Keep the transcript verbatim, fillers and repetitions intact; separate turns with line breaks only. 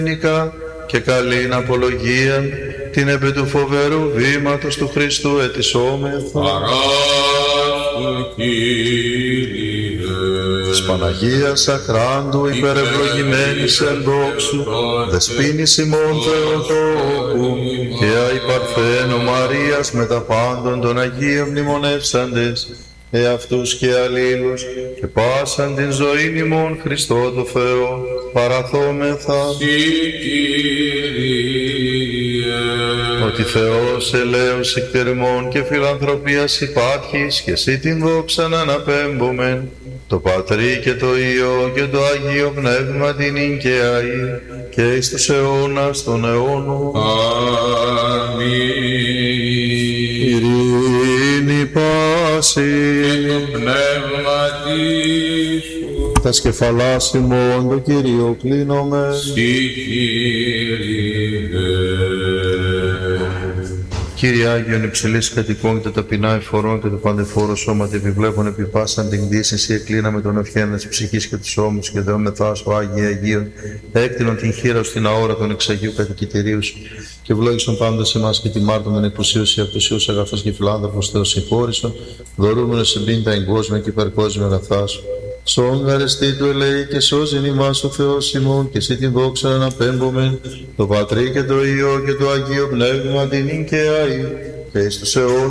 και καλήν απολογία την επί του φοβερού βήματος του Χριστού ετισόμεθα.
Παράσου, Κύριε.
Της Παναγίας Αχράντου υπερευλογημένης εν δόξου, δεσποίνης ημών Θεοτόκου και αϊπαρθένου Μαρίας με τα πάντων των Αγίων μνημονεύσαντες, εαυτούς και αλλήλους και πάσαν την ζωήν ημών Χριστό το Θεό παραθόμεθα.
Συ, Κύριε.
Ότι Θεός ελέος εκτερημών και φιλανθρωπίας υπάρχεις και εσύ την δόξαν αναπέμπομεν, το Πατρί και το Υιό και το Αγίο Πνεύμα την ειν και αΐ και εις τους αιώνας των αιώνων.
Αμήν.
Ειρήνη πάση
Το πνεύμα σου.
τα σκεφαλάς ημών το Κύριο κλείνομαι.
Συ, Κύριε.
Κύριε Άγιον υψηλής κατοικών και τα ταπεινά εφορών και το παντεφόρο σώματι επιβλέπων επιπάσαν την κτήσινση εκλίναμε των ευχαίων της ψυχής και της ώμους και δεόμεθά σου Άγιε Αγίων έκτηνον την χείρα στην αόρατον εξ Αγίου κατοικητηρίου σου και ευλόγησον πάντας εμάς και τιμάρτωμεν εκουσίωση αυτοσίους αγαθός και φιλάνθρωπος Θεός συγχώρησον δωρούμενος εμπίντα εγκόσμια και υπερκόσμια αγαθά σου. Σον γαρεστή του ελέη και σώζειν ημάς ο Θεός ημών και εσύ την δόξα αναπέμπομεν το Πατρί και το Υιό και το Αγίο Πνεύμα την ειν και αΐ και εις τους αιώνας